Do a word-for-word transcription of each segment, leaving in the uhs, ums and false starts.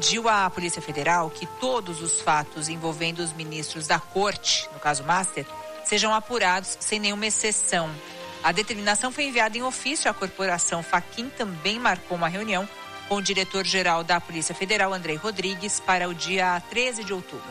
pediu à Polícia Federal que todos os fatos envolvendo os ministros da Corte, no caso Master, sejam apurados sem nenhuma exceção. A determinação foi enviada em ofício à corporação. Fachin também marcou uma reunião com o diretor-geral da Polícia Federal, Andrei Rodrigues, para o dia treze de outubro.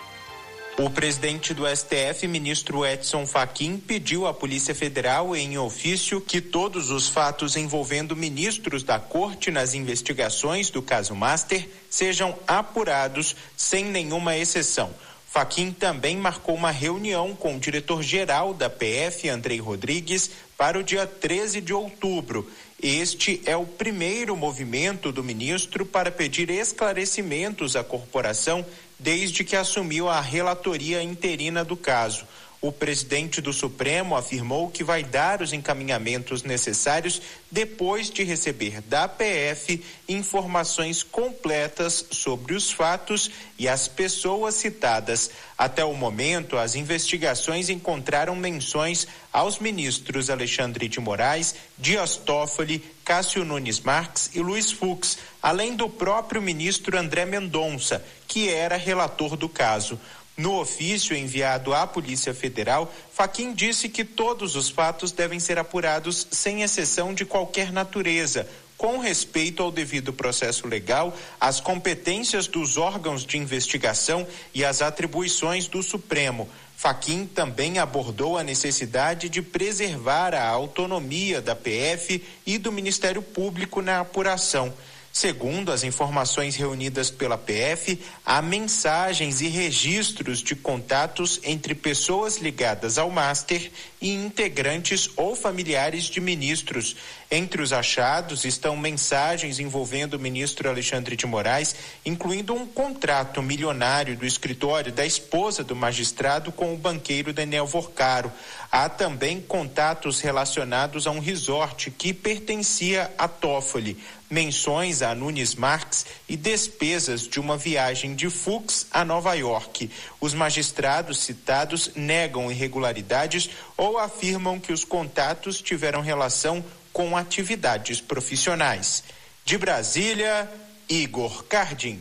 O presidente do S T F, ministro Edson Fachin, pediu à Polícia Federal em ofício que todos os fatos envolvendo ministros da Corte nas investigações do caso Master sejam apurados sem nenhuma exceção. Fachin também marcou uma reunião com o diretor-geral da P F, Andrei Rodrigues, para o dia treze de outubro. Este é o primeiro movimento do ministro para pedir esclarecimentos à corporação desde que assumiu a relatoria interina do caso. O presidente do Supremo afirmou que vai dar os encaminhamentos necessários depois de receber da P F informações completas sobre os fatos e as pessoas citadas. Até o momento, as investigações encontraram menções aos ministros Alexandre de Moraes, Dias Toffoli, Cássio Nunes Marques e Luiz Fux, além do próprio ministro André Mendonça, que era relator do caso. No ofício enviado à Polícia Federal, Fachin disse que todos os fatos devem ser apurados sem exceção de qualquer natureza, com respeito ao devido processo legal, às competências dos órgãos de investigação e às atribuições do Supremo. Fachin também abordou a necessidade de preservar a autonomia da P F e do Ministério Público na apuração. Segundo as informações reunidas pela P F, há mensagens e registros de contatos entre pessoas ligadas ao Master e integrantes ou familiares de ministros. Entre os achados estão mensagens envolvendo o ministro Alexandre de Moraes, incluindo um contrato milionário do escritório da esposa do magistrado com o banqueiro Daniel Vorcaro. Há também contatos relacionados a um resort que pertencia a Toffoli, menções a Nunes Marques e despesas de uma viagem de Fux a Nova York. Os magistrados citados negam irregularidades ou afirmam que os contatos tiveram relação com atividades profissionais. De Brasília, Igor Cardim.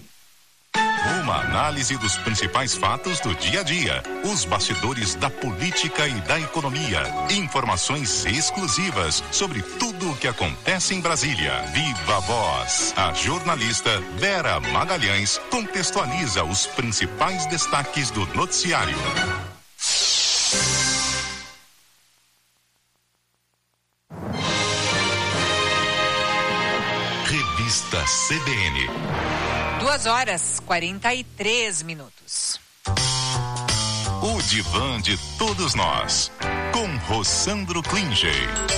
Uma análise dos principais fatos do dia a dia, os bastidores da política e da economia, informações exclusivas sobre tudo o que acontece em Brasília. Viva a Voz! A jornalista Vera Magalhães contextualiza os principais destaques do noticiário. Revista C B N. Duas horas, quarenta e três minutos. O divã de todos nós, com Rossandro Klinger.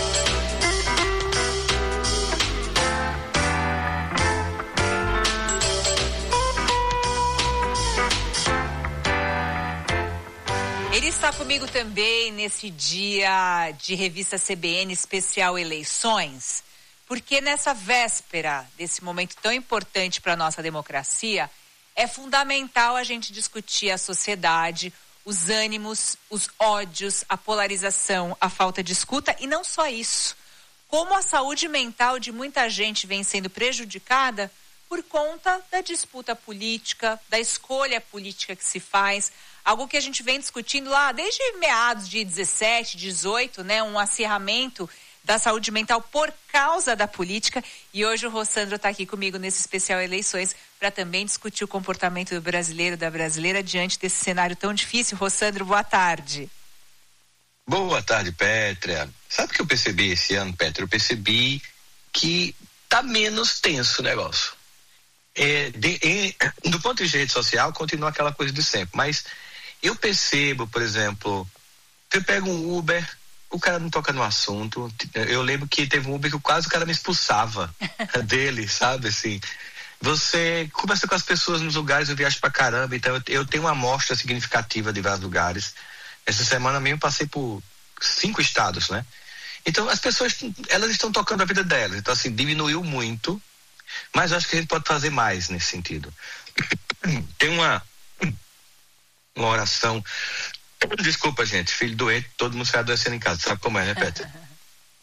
Ele está comigo também nesse dia de revista C B N especial Eleições, porque nessa véspera desse momento tão importante para a nossa democracia, é fundamental a gente discutir a sociedade, os ânimos, os ódios, a polarização, a falta de escuta e não só isso. Como a saúde mental de muita gente vem sendo prejudicada por conta da disputa política, da escolha política que se faz, algo que a gente vem discutindo lá desde meados de dezessete, dezoito, né, um acirramento da saúde mental por causa da política. E hoje o Rossandro está aqui comigo nesse especial Eleições para também discutir o comportamento do brasileiro, da brasileira diante desse cenário tão difícil. Rossandro, boa tarde. Boa tarde, Pétria. Sabe o que eu percebi esse ano, Pétria? Eu percebi que tá menos tenso o negócio. É, de, em, do ponto de vista de rede social, continua aquela coisa de sempre. Mas eu percebo, por exemplo, eu pego um Uber, o cara não toca no assunto. Eu lembro que teve um Uber que quase o cara me expulsava dele, sabe, assim. Você conversa com as pessoas nos lugares, eu viajo pra caramba, então eu, eu tenho uma amostra significativa de vários lugares. Essa semana mesmo passei por cinco estados, né? Então as pessoas, elas estão tocando a vida delas, então assim, diminuiu muito, mas eu acho que a gente pode fazer mais nesse sentido. Tem uma, uma oração. Desculpa, gente, filho doente, todo mundo sai adoecendo em casa, sabe como é, né, Petra?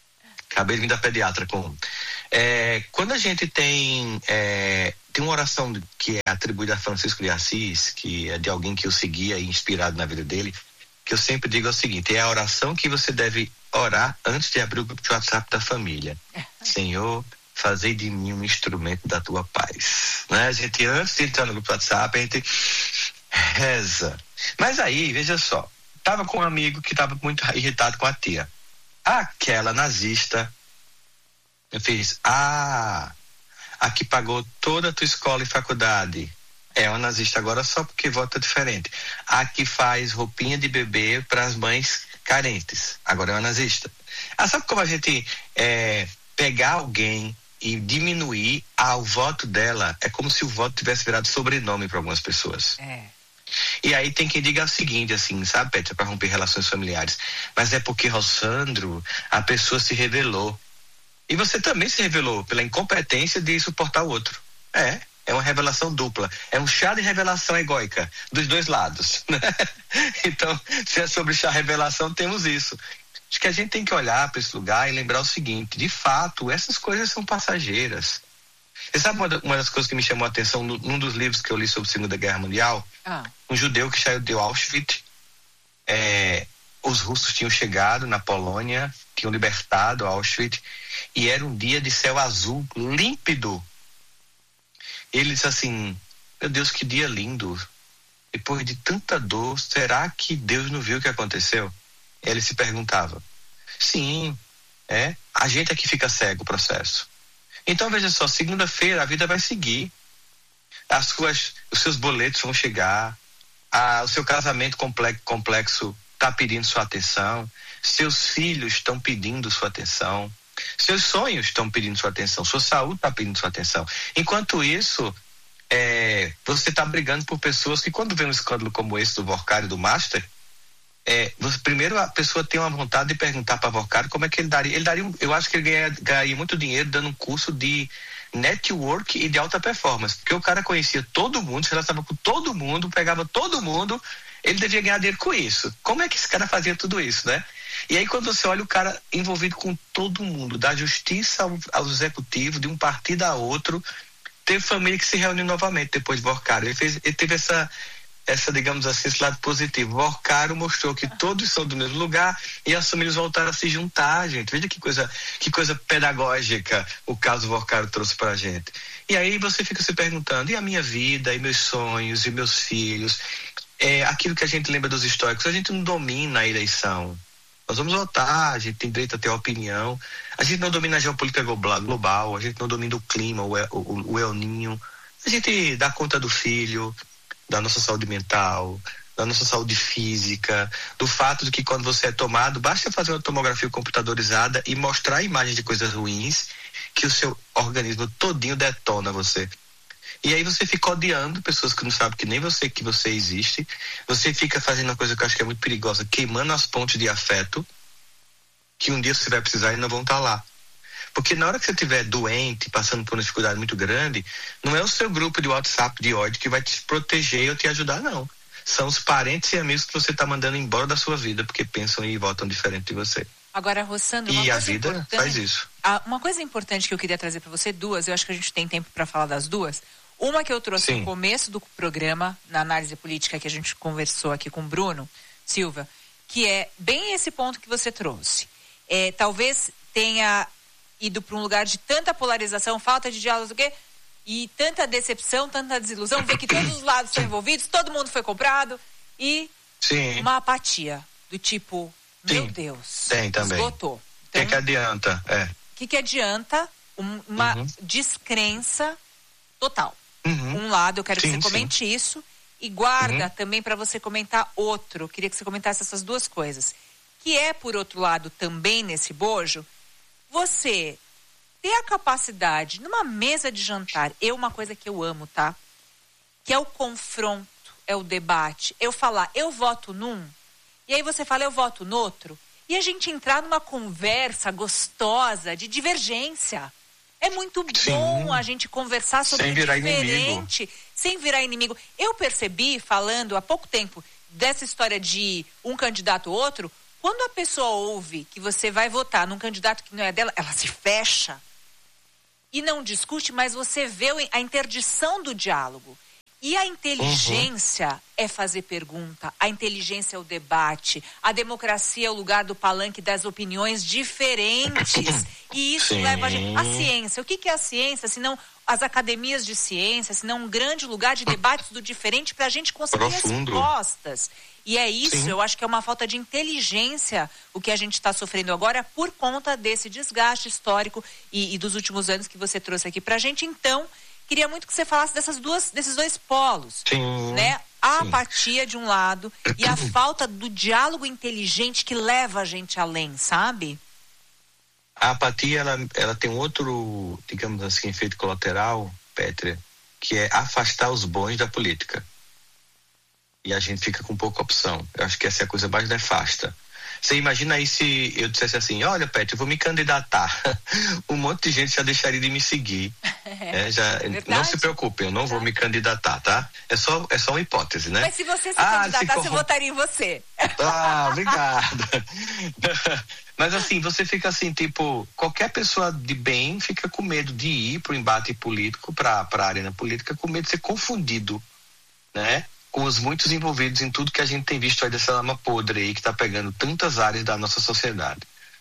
Acabei de vir da pediatra com um. É, quando a gente tem é, tem uma oração que é atribuída a Francisco de Assis, que é de alguém que eu seguia e inspirado na vida dele, que eu sempre digo é o seguinte: é a oração que você deve orar antes de abrir o grupo de WhatsApp da família. Senhor, fazei de mim um instrumento da tua paz. Né? A gente, antes de entrar no grupo de WhatsApp, a gente reza. Mas aí, veja só, tava com um amigo que tava muito irritado com a tia. Aquela nazista, eu fiz, ah, a que pagou toda a tua escola e faculdade é uma nazista agora só porque vota diferente. A que faz roupinha de bebê para as mães carentes, agora é uma nazista. Ah, sabe como a gente é, pegar alguém e diminuir ah, o voto dela? É como se o voto tivesse virado sobrenome para algumas pessoas. É. E aí tem quem diga o seguinte, assim, sabe, Petra, para romper relações familiares. Mas é porque, Rossandro, a pessoa se revelou. E você também se revelou pela incompetência de suportar o outro. É, é uma revelação dupla. É um chá de revelação egóica, dos dois lados. Né? Então, se é sobre chá revelação, temos isso. Acho que a gente tem que olhar para esse lugar e lembrar o seguinte: de fato, essas coisas são passageiras. Você sabe uma, uma das coisas que me chamou a atenção num dos livros que eu li sobre a Segunda Guerra Mundial? Ah. Um judeu que saiu de Auschwitz, é, os russos tinham chegado na Polônia, tinham libertado Auschwitz, e era um dia de céu azul, límpido. Ele disse assim: meu Deus, que dia lindo. Depois de tanta dor, será que Deus não viu o que aconteceu? Ele se perguntava. Sim, é, a gente é que fica cego o processo. Então, veja só, segunda-feira a vida vai seguir. As suas, os seus boletos vão chegar. A, o seu casamento complexo está pedindo sua atenção. Seus filhos estão pedindo sua atenção. Seus sonhos estão pedindo sua atenção. Sua saúde está pedindo sua atenção. Enquanto isso, é, você está brigando por pessoas que, quando vê um escândalo como esse do Vorkari e do Master, É, você, primeiro a pessoa tem uma vontade de perguntar para Vorkari como é que ele daria. Ele daria, eu acho que ele ganha, ganharia muito dinheiro dando um curso de network e de alta performance, porque o cara conhecia todo mundo, se relacionava com todo mundo, pegava todo mundo, ele devia ganhar dinheiro com isso. Como é que esse cara fazia tudo isso, né? E aí quando você olha o cara envolvido com todo mundo, da justiça ao, ao executivo, de um partido a outro, teve família que se reuniu novamente depois de Vorkari. Ele, fez, ele teve essa essa, digamos assim, esse lado positivo. Vorkari mostrou que todos são do mesmo lugar e as famílias voltaram a se juntar, gente. Veja que coisa, que coisa pedagógica o caso Vorkari trouxe pra gente. E aí você fica se perguntando, e a minha vida, e meus sonhos, e meus filhos? É, aquilo que a gente lembra dos históricos, a gente não domina a eleição. Nós vamos votar, a gente tem direito a ter opinião, a gente não domina a geopolítica global, a gente não domina o clima, o, o, o El Ninho, a gente dá conta do filho, da nossa saúde mental, da nossa saúde física, do fato de que quando você é tomado, basta fazer uma tomografia computadorizada e mostrar imagens de coisas ruins que o seu organismo todinho detona você. E aí você fica odiando pessoas que não sabem que nem você, que você existe. Você fica fazendo uma coisa que eu acho que é muito perigosa, queimando as pontes de afeto, que um dia você vai precisar e não vão estar lá. Porque na hora que você estiver doente, passando por uma dificuldade muito grande, não é o seu grupo de WhatsApp de ódio que vai te proteger ou te ajudar, não. São os parentes e amigos que você está mandando embora da sua vida, porque pensam e votam diferente de você. Agora, Rossandro, uma e coisa a vida faz isso. Uma coisa importante que eu queria trazer para você, duas, eu acho que a gente tem tempo para falar das duas. Uma que eu trouxe Sim. no começo do programa, na análise política que a gente conversou aqui com o Bruno Silva, que é bem esse ponto que você trouxe. É, talvez tenha ido para um lugar de tanta polarização, falta de diálogo, o quê? E tanta decepção, tanta desilusão, ver que todos os lados estão envolvidos, todo mundo foi comprado e Sim. uma apatia do tipo, Sim. meu Deus, tem também. esgotou. O então, que, que adianta? O é. que, que adianta um, uma uhum. descrença total? Uhum. Um lado, eu quero sim, que você comente sim. isso e guarda uhum. também para você comentar outro. Eu queria que você comentasse essas duas coisas. Que é, por outro lado, também nesse bojo, você ter a capacidade, numa mesa de jantar, é uma coisa que eu amo, tá? Que é o confronto, é o debate. Eu falar, eu voto num, e aí você fala, eu voto no outro, e a gente entrar numa conversa gostosa de divergência. É muito Sim. bom a gente conversar sobre sem virar diferente, inimigo. sem virar inimigo. Eu percebi, falando há pouco tempo, dessa história de um candidato ou outro, Quando a pessoa ouve que você vai votar num candidato que não é dela, ela se fecha e não discute, mas você vê a interdição do diálogo. E a inteligência uhum. é fazer pergunta, a inteligência é o debate, a democracia é o lugar do palanque das opiniões diferentes. E isso Sim. leva a gente... A ciência, o que, que é a ciência? Se não as academias de ciência, se não um grande lugar de debates do diferente para a gente conseguir Profundo. respostas. E é isso, Sim. eu acho que é uma falta de inteligência o que a gente está sofrendo agora por conta desse desgaste histórico e, e dos últimos anos que você trouxe aqui pra gente. Então, queria muito que você falasse dessas duas, desses dois polos, Sim. né? A Sim. apatia de um lado e a falta do diálogo inteligente que leva a gente além, sabe? A apatia, ela, ela tem outro, digamos assim, efeito colateral, Pétria, que é afastar os bons da política. E a gente fica com pouca opção. Eu acho que essa é a coisa mais nefasta. Você imagina aí se eu dissesse assim, olha, Pétria, eu vou me candidatar. Um monte de gente já deixaria de me seguir. É, é, já, não se preocupe, eu não Verdade. vou me candidatar, tá? É só, é só uma hipótese, né? Mas se você se ah, candidatar, se você corrom... votaria em você. Ah, obrigado. Mas assim, você fica assim, tipo, qualquer pessoa de bem fica com medo de ir pro embate político, pra, pra arena política, com medo de ser confundido, né? Com os muitos envolvidos em tudo que a gente tem visto aí dessa lama podre aí, que está pegando tantas áreas da nossa sociedade.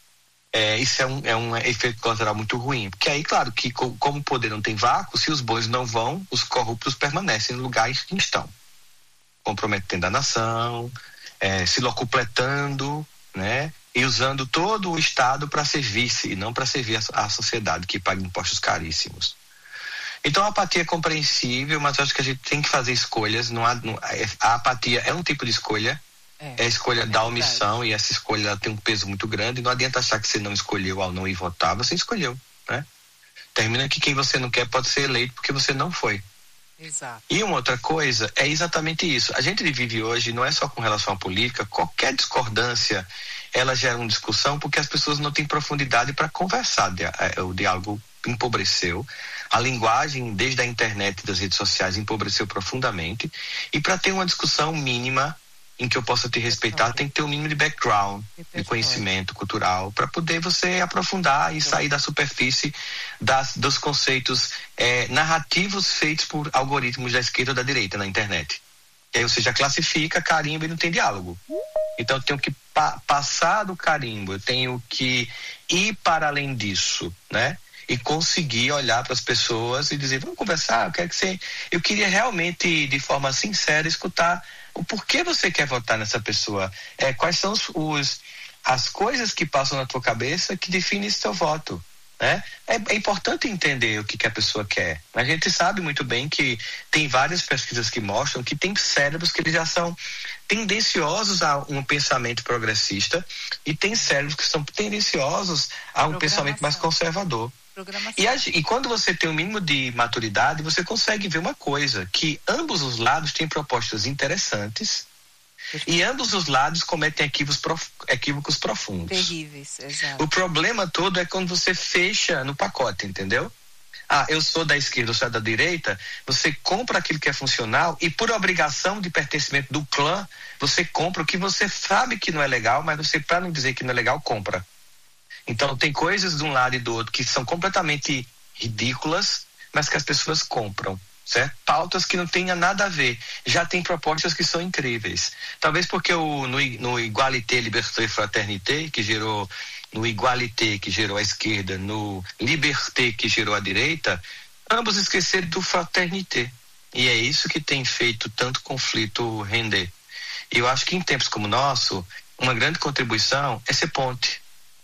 É, isso é um, é um efeito colateral muito ruim, porque aí, claro, que co, como o poder não tem vácuo, se os bons não vão, os corruptos permanecem no lugar em que estão, comprometendo a nação, é, se locupletando, né, e usando todo o Estado para servir-se e não para servir a, a sociedade, que paga impostos caríssimos. Então a apatia é compreensível, mas eu acho que a gente tem que fazer escolhas. Não há, não, a apatia é um tipo de escolha, é, é a escolha é da omissão, verdade. E essa escolha ela tem um peso muito grande. Não adianta achar que você não escolheu ao não ir votar, você escolheu, né? Termina que quem você não quer pode ser eleito porque você não foi. Exato. E uma outra coisa é exatamente isso. A gente vive hoje, não é só com relação à política, qualquer discordância ela gera uma discussão porque as pessoas não têm profundidade para conversar. O diálogo empobreceu, a linguagem desde a internet e das redes sociais empobreceu profundamente, e para ter uma discussão mínima em que eu possa te respeitar, tem que ter um mínimo de background, de conhecimento cultural, para poder você aprofundar e sair da superfície das, dos conceitos é, narrativos feitos por algoritmos da esquerda ou da direita na internet. E aí você já classifica, carimba e não tem diálogo. Então eu tenho que pa- passar do carimbo, eu tenho que ir para além disso, né? E conseguir olhar para as pessoas e dizer, vamos conversar, eu quero que você... Eu queria realmente, de forma sincera, escutar o porquê você quer votar nessa pessoa. É, quais são os, os, as coisas que passam na tua cabeça que definem esse teu voto, né? É, é importante entender o que, que a pessoa quer. A gente sabe muito bem que tem várias pesquisas que mostram que tem cérebros que eles já são tendenciosos a um pensamento progressista e tem cérebros que são tendenciosos a um pensamento mais conservador. E, a, e quando você tem um mínimo de maturidade, você consegue ver uma coisa, que ambos os lados têm propostas interessantes e ambos os lados cometem equívocos, prof, equívocos profundos. Terríveis, exato. O problema todo é quando você fecha no pacote, entendeu? Ah, eu sou da esquerda, eu sou da direita, você compra aquilo que é funcional e por obrigação de pertencimento do clã, você compra o que você sabe que não é legal, mas você, para não dizer que não é legal, compra. Então tem coisas de um lado e do outro que são completamente ridículas, mas que as pessoas compram, certo? Pautas que não tenham nada a ver. Já tem propostas que são incríveis. Talvez porque o, no, no Igualité, Liberté, Fraternité, que gerou, no Igualité, que gerou a esquerda, no Liberté, que gerou a direita, ambos esqueceram do Fraternité. E é isso que tem feito tanto conflito render. E eu acho que em tempos como o nosso, uma grande contribuição é ser ponte.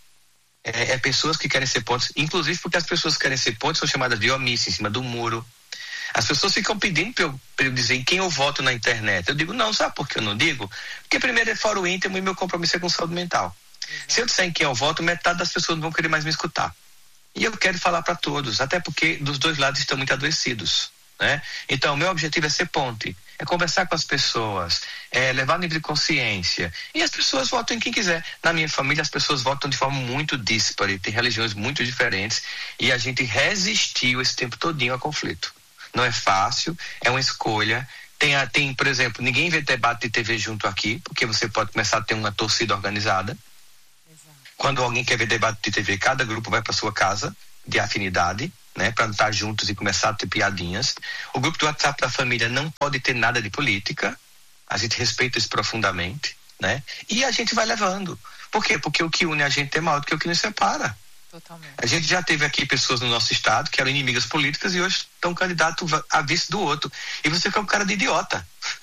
É, é pessoas que querem ser pontes, inclusive porque as pessoas que querem ser pontes são chamadas de omissa, em cima do muro. As pessoas ficam pedindo para eu, eu dizer em quem eu voto na internet. Eu digo, não, sabe por que eu não digo? Porque primeiro é fora o íntimo e meu compromisso é com saúde mental. Exato. Se eu disser em quem eu voto, metade das pessoas não vão querer mais me escutar. E eu quero falar para todos, até porque dos dois lados estão muito adoecidos, né? Então, o meu objetivo é ser ponte, é conversar com as pessoas, é levar nível de consciência. E as pessoas votam em quem quiser. Na minha família, as pessoas votam de forma muito díspare, tem religiões muito diferentes, e a gente resistiu esse tempo todinho a conflito. Não é fácil, é uma escolha, Tem, a, tem, por exemplo, ninguém vê debate de T V junto aqui, porque você pode começar a ter uma torcida organizada. Exato. Quando alguém quer ver debate de T V, cada grupo vai para sua casa de afinidade, né, para estar juntos e começar a ter piadinhas. O grupo do WhatsApp da família não pode ter nada de política. A gente respeita isso profundamente, né? E a gente vai levando. Por quê? Porque o que une a gente é maior do que o que nos separa. Totalmente. A gente já teve aqui pessoas no nosso estado que eram inimigas políticas e hoje estão candidatos a vice do outro. E você fica um cara de idiota.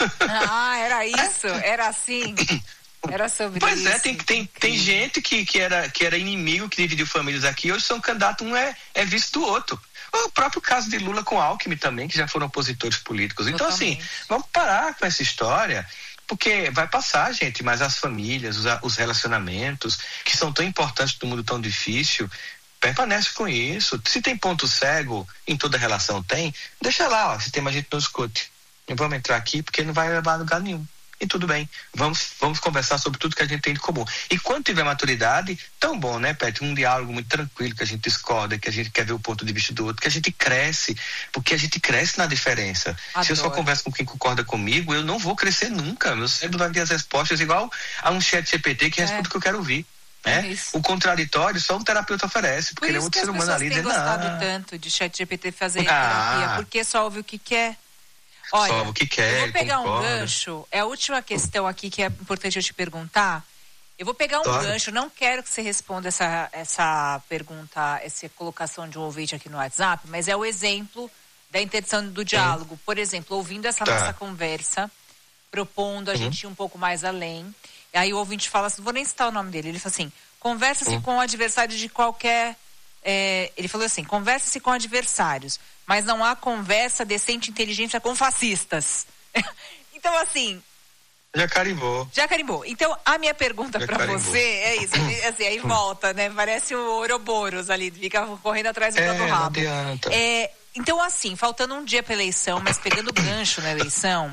Ah, era isso? É? Era assim? Era sobre pois isso? Pois é, tem, tem, tem gente que, que, era, que era inimigo, que dividiu famílias aqui, hoje são candidatos, um é, é vice do outro. O próprio caso de Lula com Alckmin também, que já foram opositores políticos. Então, Totalmente. assim, vamos parar com essa história, porque vai passar, gente, mas as famílias, os, os relacionamentos, que são tão importantes no mundo tão difícil, permanece com isso. Se tem ponto cego, em toda relação tem, deixa lá, ó, se tem mais gente não escute. Não vamos entrar aqui porque não vai levar a lugar nenhum. E tudo bem, vamos, vamos conversar sobre tudo que a gente tem de comum. E quando tiver maturidade, tão bom, né, Pet? Um diálogo muito tranquilo, que a gente discorda, que a gente quer ver o ponto de vista do outro, que a gente cresce, porque a gente cresce na diferença. Adoro. Se eu só converso com quem concorda comigo, eu não vou crescer nunca. Meu cérebro vai ver as respostas igual a um chat G P T que responde é. o que eu quero ouvir. Né? É o contraditório só um terapeuta oferece, porque ele é outro ser humano ali. Por isso que as pessoas têm gostado tanto de chat G P T fazer ah. terapia, porque só ouve o que quer. Olha, Só o que quer, eu vou pegar concorda. um gancho, é a última questão aqui que é importante eu te perguntar. Eu vou pegar um claro. gancho, não quero que você responda essa, essa pergunta, essa colocação de um ouvinte aqui no WhatsApp, mas é o exemplo da interdição do diálogo. Sim. Por exemplo, ouvindo essa tá. nossa conversa, propondo a uhum. gente ir um pouco mais além, e aí o ouvinte fala assim, não vou nem citar o nome dele, ele fala assim, conversa-se uhum. com o adversário de qualquer... É, ele falou assim, conversa-se com adversários, mas não há conversa decente e inteligência com fascistas. Então, assim... Já carimbou. Já carimbou. Então, a minha pergunta para você é isso. Assim, aí volta, né? Parece o Ouroboros ali, fica correndo atrás do é, próprio rabo. Não adianta. É, então, assim, faltando um dia para eleição, mas pegando gancho na eleição,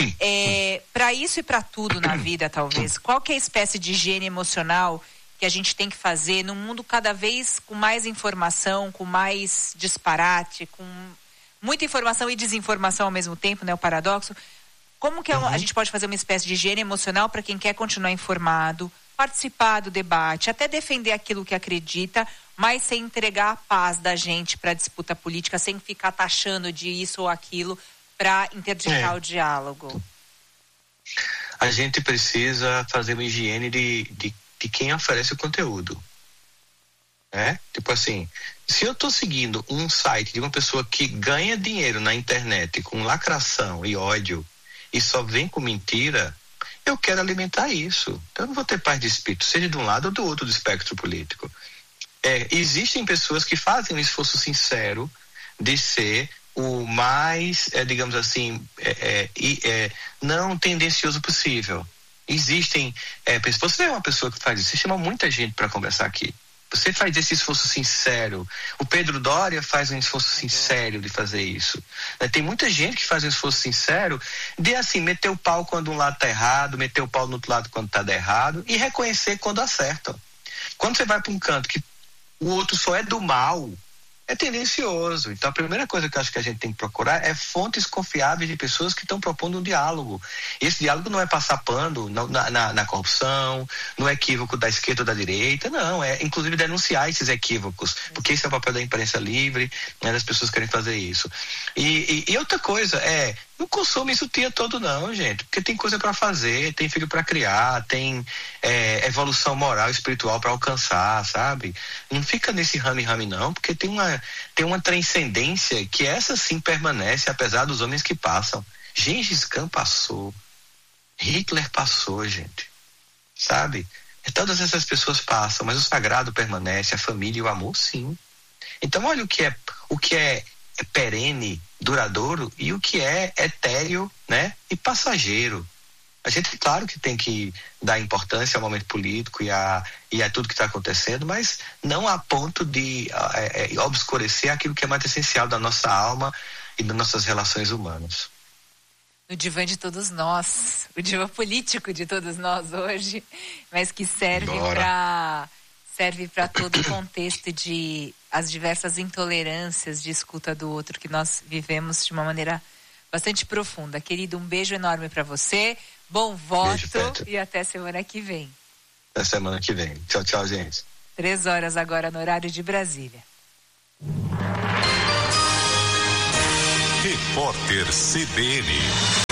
é, para isso e para tudo na vida, talvez, qual que é a espécie de higiene emocional que a gente tem que fazer num mundo cada vez com mais informação, com mais disparate, com muita informação e desinformação ao mesmo tempo, né? O paradoxo. Como que uhum. a gente pode fazer uma espécie de higiene emocional para quem quer continuar informado, participar do debate, até defender aquilo que acredita, mas sem entregar a paz da gente para a disputa política, sem ficar taxando de isso ou aquilo para interditar é. o diálogo? A gente precisa fazer uma higiene de, de de quem oferece o conteúdo, né? Tipo assim, se eu tô seguindo um site de uma pessoa que ganha dinheiro na internet com lacração e ódio e só vem com mentira, eu quero alimentar isso. Então eu não vou ter paz de espírito, seja de um lado ou do outro do espectro político. É, existem pessoas que fazem um esforço sincero de ser o mais, é, digamos assim, é, é, é, não tendencioso possível. Existem, é, você é uma pessoa que faz isso, você chama muita gente para conversar aqui. Você faz esse esforço sincero. O Pedro Doria faz um esforço sincero de fazer isso. É, tem muita gente que faz um esforço sincero de, assim, meter o pau quando um lado tá errado, meter o pau no outro lado quando tá errado e reconhecer quando acerta. Quando você vai para um canto que o outro só é do mal, é tendencioso. Então a primeira coisa que eu acho que a gente tem que procurar é fontes confiáveis de pessoas que estão propondo um diálogo. Esse diálogo não é passar pano na, na, na corrupção, no equívoco da esquerda ou da direita, não, é inclusive denunciar esses equívocos, porque esse é o papel da imprensa livre, né, das pessoas que querem fazer isso. E, e, e outra coisa é, não consome isso o dia todo não, gente, porque tem coisa para fazer, tem filho para criar, tem é, evolução moral e espiritual para alcançar, sabe? Não fica nesse rame-rame não, porque tem uma tem uma transcendência que essa sim permanece apesar dos homens que passam. Gengis Khan passou, Hitler passou, gente, sabe? E todas essas pessoas passam, mas o sagrado permanece, a família e o amor sim. Então olha o que é o que é, é perene, duradouro e o que é etéreo, né? E passageiro. A gente, claro que tem que dar importância ao momento político e a, e a tudo que está acontecendo, mas não a ponto de é, é, obscurecer aquilo que é mais essencial da nossa alma e das nossas relações humanas. No divã de todos nós, o divã político de todos nós hoje, mas que serve para serve para todo o contexto de as diversas intolerâncias de escuta do outro que nós vivemos de uma maneira bastante profunda. Querido, um beijo enorme para você, bom voto Beijo, e até semana que vem. Até semana que vem. Tchau, tchau, gente. Três horas agora no horário de Brasília. Repórter C B N.